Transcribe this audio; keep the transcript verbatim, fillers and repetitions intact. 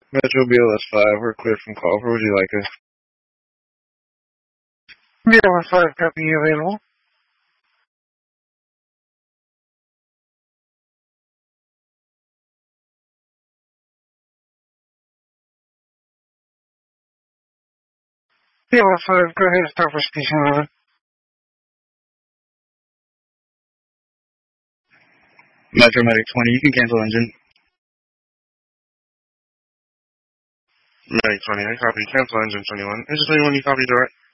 Metro B L S five, we're clear from call. Where would you like us? B L S five, copy available. B L S five, go ahead and start for station over. Metro Medic twenty, you can cancel engine. Medic twenty, I copy. Cancel engine twenty-one. Engine twenty-one, you copy direct.